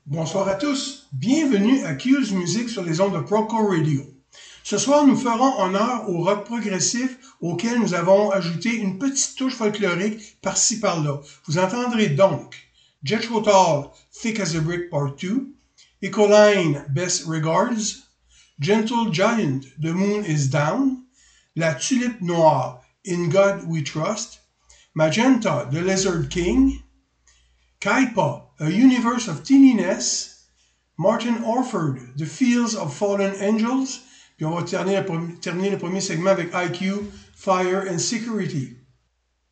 Bonsoir à tous, bienvenue à Q's Music sur les ondes de Proco Radio. Ce soir, nous ferons honneur au rock progressif auquel nous avons ajouté une petite touche folklorique par-ci par-là. Vous entendrez donc Jethro Tull, Thick as a Brick Part 2, Ecoline, Best Regards, Gentle Giant, The Moon is Down, La Tulipe Noire, In God We Trust, Magenta, The Lizard King, Kaipa, A Universe of Teeniness, Martin Orford, The Fields of Fallen Angels, puis on va terminer le premier segment avec IQ, Fire and Security.